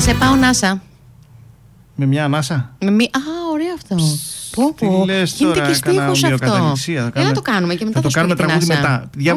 σε πάω Νάσα. Με μια ανάσα. Α, ωραίο αυτό. Τι λες γίνεται τώρα, και στίχος αυτό. ομοιοκαταληξία. Να το κάνουμε και μετά θα το κάνουμε τραγούδι μετά.